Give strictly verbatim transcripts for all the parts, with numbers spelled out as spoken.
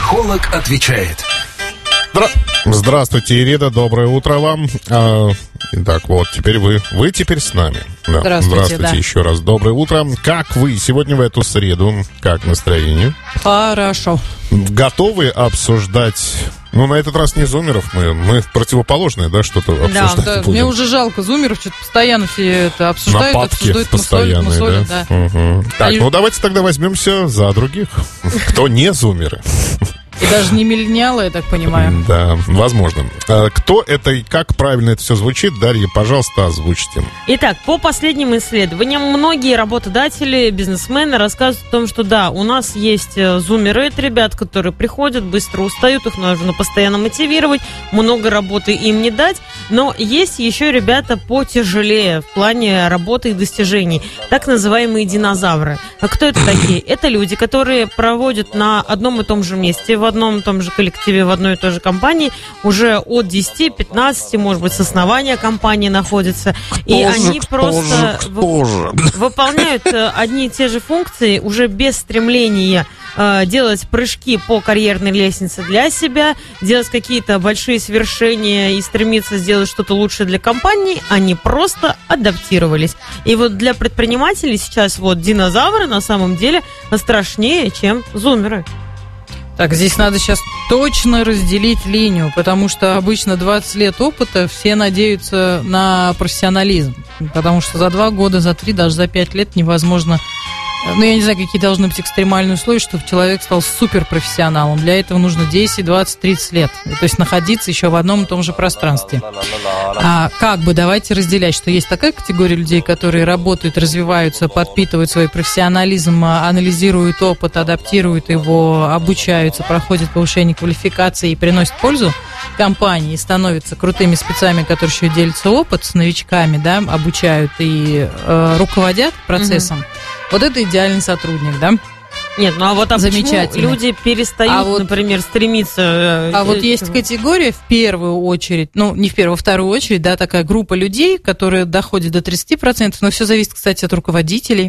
Психолог отвечает. Здра... Здравствуйте, Ирина, доброе утро вам. А, итак, вот, теперь вы, вы теперь с нами. Да. Здравствуйте, Здравствуйте да. еще раз, доброе утро. Как вы сегодня в эту среду? Как настроение? Хорошо. Готовы обсуждать... Ну, на этот раз не зумеров, мы, мы противоположное, да, что-то обсуждать Да, да, будем. мне уже жалко зумеров, что-то постоянно все это обсуждают, Нападки обсуждают, постоянные, мусолят, да? да. Угу. Так, А ну давайте тогда возьмемся за других, кто не зумеры. И даже не миллениалы, я так понимаю. Да, возможно. А кто это и как правильно это все звучит? Дарья, пожалуйста, озвучьте. Итак, по последним исследованиям, многие работодатели, бизнесмены рассказывают о том, что да, у нас есть зумеры, это ребят, которые приходят, быстро устают, их нужно постоянно мотивировать, много работы им не дать, но есть еще ребята потяжелее в плане работы и достижений, так называемые динозавры. А кто это такие? Это люди, которые проводят на одном и том же месте, в одном и том же коллективе, в одной и той же компании уже от десяти-пятнадцати, может быть, с основания компании находятся. И Кто они же, просто кто же, кто же? выполняют одни и те же функции уже без стремления э, делать прыжки по карьерной лестнице для себя, делать какие-то большие свершения и стремиться сделать что-то лучшее для компании. Они просто адаптировались. И вот для предпринимателей сейчас вот динозавры на самом деле страшнее, чем зумеры. Так, здесь надо сейчас точно разделить линию, потому что обычно двадцать лет опыта все надеются на профессионализм, потому что за два года, за три, даже за пять лет невозможно... Ну, я не знаю, какие должны быть экстремальные условия, чтобы человек стал суперпрофессионалом. Для этого нужно десять, двадцать, тридцать лет. То есть находиться еще в одном и том же пространстве. А как бы давайте разделять, что есть такая категория людей, которые работают, развиваются, подпитывают свой профессионализм, анализируют опыт, адаптируют его, обучаются, проходят повышение квалификации и приносят пользу компании, становятся крутыми спецами, которые еще делятся опыт с новичками, да, обучают и э, руководят процессом. Угу. Вот это идеальный сотрудник, да? Нет, ну а вот а почему люди перестают, а вот, например, стремиться... А вот есть категория в первую очередь, ну, не в первую, а в вторую очередь, да, такая группа людей, которые доходят до тридцати процентов, но все зависит, кстати, от руководителей.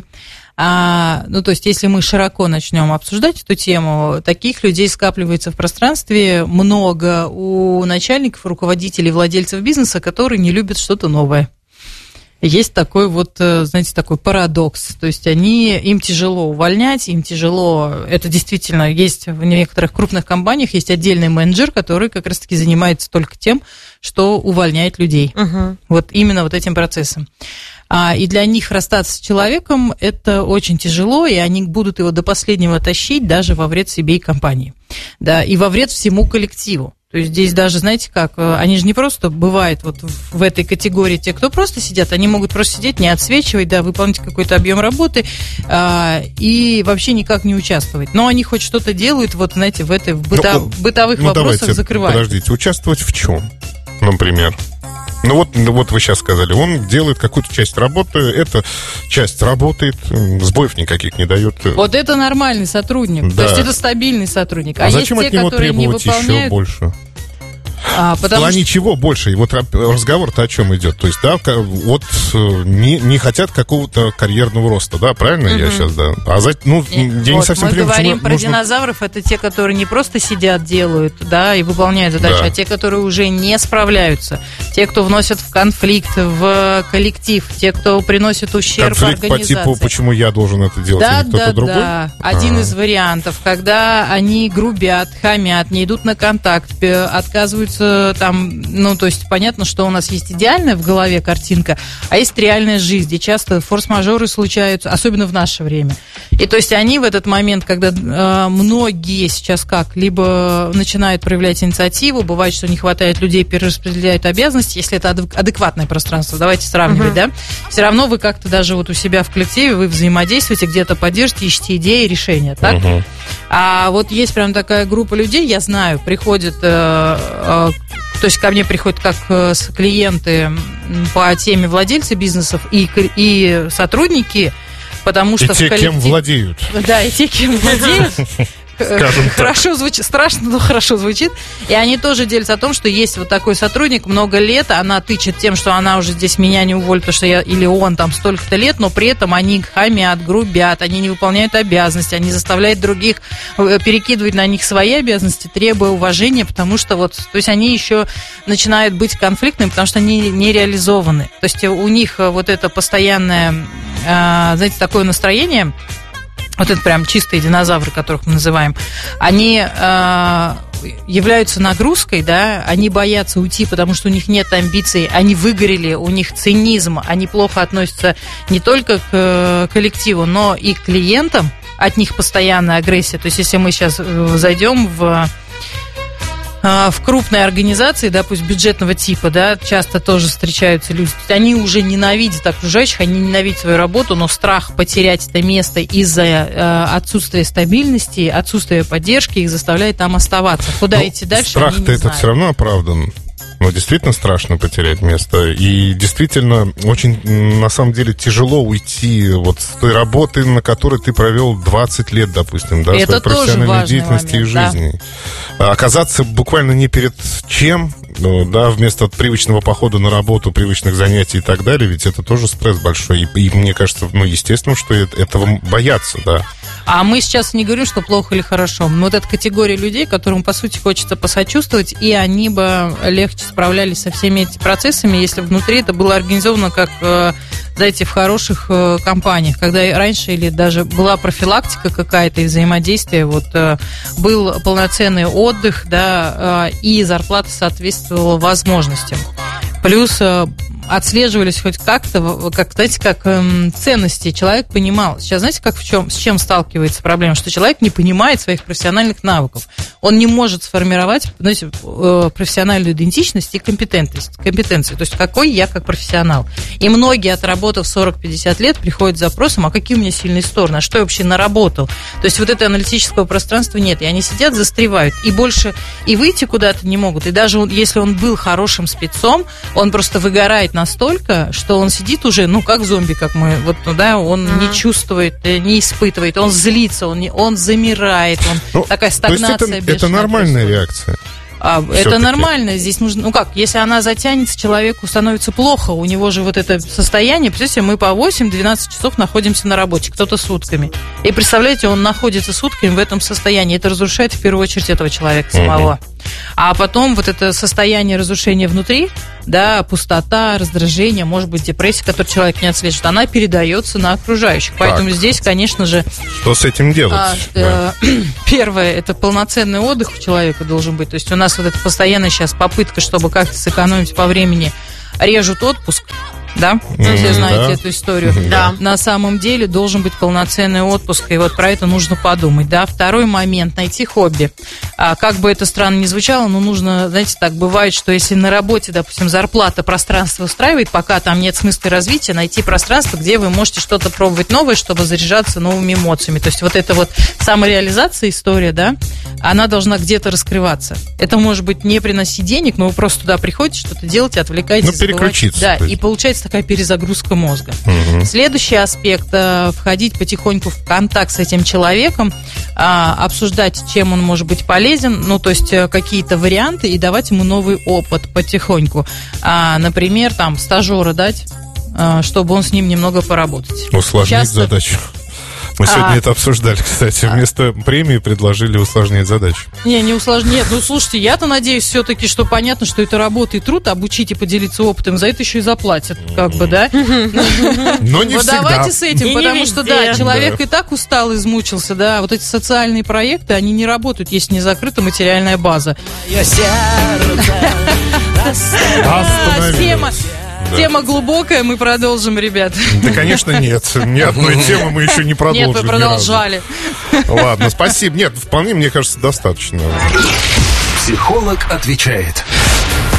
А, ну, то есть, если мы широко начнем обсуждать эту тему, таких людей скапливается в пространстве много у начальников, руководителей, владельцев бизнеса, которые не любят что-то новое. Есть такой вот, знаете, такой парадокс. То есть они, им тяжело увольнять, им тяжело... Это действительно есть в некоторых крупных компаниях, есть отдельный менеджер, который как раз-таки занимается только тем, что увольняет людей. Uh-huh. Вот именно вот этим процессом. А, и для них расстаться с человеком – это очень тяжело, и они будут его до последнего тащить даже во вред себе и компании. Да, и во вред всему коллективу. То есть здесь даже, знаете как, они же не просто бывают вот в этой категории те, кто просто сидят, они могут просто сидеть, не отсвечивать, да, выполнить какой-то объем работы а, и вообще никак не участвовать. Но они хоть что-то делают, вот, знаете, в этой в быта, ну, бытовых ну, вопросах давайте, закрывают. Подождите, участвовать в чем, например? Ну вот, вот вы сейчас сказали, он делает какую-то часть работы, эта часть работает, сбоев никаких не дает. Вот это нормальный сотрудник, да. То есть это стабильный сотрудник. А, а зачем есть от те, него которые требовать не выполняют... еще больше? А, в плане что... чего больше? И вот разговор-то о чем идет? То есть, да, вот не, не хотят какого-то карьерного роста, да, правильно mm-hmm. я сейчас, да? А за, ну, Нет, я вот, не совсем мы понимаю, говорим про нужно... динозавров, это те, которые не просто сидят, делают, да, и выполняют задачи, да. А те, которые уже не справляются, те, кто вносят в конфликт, в коллектив, те, кто приносит ущерб конфликт организации. По типу, почему я должен это делать, да, а не кто-то да, другой? Да, один а. из вариантов, когда они грубят, хамят, не идут на контакт, отказываются там. Ну, то есть понятно, что у нас есть идеальная в голове картинка, а есть реальная жизнь, и часто форс-мажоры случаются, особенно в наше время. И то есть они в этот момент, когда э, многие сейчас как, либо начинают проявлять инициативу, бывает, что не хватает людей, перераспределяют обязанности, если это адекватное пространство, давайте сравнивать, uh-huh. да, все равно вы как-то даже вот у себя в коллективе, вы взаимодействуете, где-то поддержите, ищите идеи, решения, так? Uh-huh. А вот есть прям такая группа людей, я знаю, приходит... Э, э, то есть ко мне приходят как клиенты по теме владельцы бизнесов и, и сотрудники, потому что... И те, в коллектив... кем владеют. Да, и те, кем владеют. хорошо звучит, страшно, но хорошо звучит. И они тоже делятся о том, что есть вот такой сотрудник, много лет, она тычет тем, что она уже здесь меня не уволит, потому что я, или он там столько-то лет, но при этом они хамят, грубят, они не выполняют обязанности, они заставляют других перекидывать на них свои обязанности, требуя уважения, потому что вот, то есть они еще начинают быть конфликтными, потому что они не реализованы. То есть у них вот это постоянное, знаете, такое настроение, вот это прям чистые динозавры, которых мы называем, они э, являются нагрузкой, да, они боятся уйти, потому что у них нет амбиций, они выгорели, у них цинизм, они плохо относятся не только к коллективу, но и к клиентам, от них постоянная агрессия. То есть если мы сейчас зайдем в... в крупной организации, да, пусть бюджетного типа, да, часто тоже встречаются люди. Они уже ненавидят окружающих, они ненавидят свою работу, но страх потерять это место из-за э, отсутствия стабильности, отсутствия поддержки их заставляет там оставаться. Куда ну, идти дальше, страх-то они не это знают. Все равно оправдан. Но действительно страшно потерять место. И действительно очень, на самом деле, тяжело уйти вот с той работы, на которой ты провел двадцать лет, допустим, да, это своей профессиональной деятельности момент, и жизни. Да. Оказаться буквально не перед чем, ну, да, вместо привычного похода на работу, привычных занятий и так далее, ведь это тоже стресс большой. И, и мне кажется, ну, естественно, что этого боятся, да. А мы сейчас не говорим, что плохо или хорошо. Вот эта категория людей, которым, по сути, хочется посочувствовать, и они бы легче справлялись со всеми этими процессами, если внутри это было организовано как, знаете, в хороших компаниях, когда раньше или даже была профилактика какая-то и взаимодействие, вот был полноценный отдых, да, и зарплата соответствовала возможностям. Плюс отслеживались хоть как-то, как, знаете, как эм, ценности человек понимал. Сейчас, знаете, как в чем, с чем сталкивается проблема? Что человек не понимает своих профессиональных навыков. Он не может сформировать, знаете, э, профессиональную идентичность и компетентность, компетенции. То есть, какой я как профессионал. И многие, отработав сорок-пятьдесят лет, приходят с запросом, а какие у меня сильные стороны, а что я вообще наработал? То есть, вот этого аналитического пространства нет. И они сидят, застревают. И больше и выйти куда-то не могут. И даже если он был хорошим спецом, он просто выгорает настолько, что он сидит уже, ну, как зомби, как мы, вот, ну, да, он mm-hmm. не чувствует, не испытывает, он злится, он, не, он замирает, он ну, такая стагнация. То есть это, это нормальная происходит. Реакция. А, это нормально, здесь нужно, ну как, если она затянется, человеку становится плохо, у него же вот это состояние, представьте, мы по восемь-двенадцать часов находимся на работе, кто-то сутками. И представляете, он находится сутками в этом состоянии, это разрушает в первую очередь этого человека самого. Mm-hmm. А потом вот это состояние разрушения внутри, да, пустота, раздражение, может быть, депрессия, которую человек не отслеживает, она передается на окружающих. Поэтому так. Здесь, конечно же... Что с этим делать? А, да. э, первое, это полноценный отдых у человека должен быть. То есть у нас вот это постоянно сейчас попытка, чтобы как-то сэкономить по времени, режут отпуск. Да? Mm, все знаете да. эту историю. Да. На самом деле должен быть полноценный отпуск, и вот про это нужно подумать. Да? Второй момент – найти хобби. А, как бы это странно ни звучало, но нужно, знаете, так бывает, что если на работе, допустим, зарплата, пространство устраивает, пока там нет смысла развития, найти пространство, где вы можете что-то пробовать новое, чтобы заряжаться новыми эмоциями. То есть вот эта вот самореализация история, да, она должна где-то раскрываться. Это может быть не приносить денег, но вы просто туда приходите, что-то делаете, отвлекаетесь. Ну, переключиться. Да, и получается такая перезагрузка мозга. Угу. Следующий аспект – входить потихоньку в контакт с этим человеком, обсуждать, чем он может быть полезен, ну, то есть какие-то варианты, и давать ему новый опыт потихоньку. Например, там, стажера дать, чтобы он с ним немного поработать. Усложнить Часто... задачу. Мы сегодня а, это обсуждали, кстати. Вместо премии предложили усложнить задачу. Не, не усложнять. Ну, слушайте, я-то надеюсь все-таки, что понятно, что это работа и труд, обучить и поделиться опытом, за это еще и заплатят, как бы, да? Но не всегда. Давайте с этим, потому что, да, человек и так устал, измучился, да. Вот эти социальные проекты, они не работают, если не закрыта материальная база. Тема... Да. Тема глубокая, мы продолжим, ребят. Да, конечно, нет. Ни одной темы мы еще не продолжили. Нет, мы продолжали. Ладно, спасибо. Нет, вполне, мне кажется, достаточно. Психолог отвечает.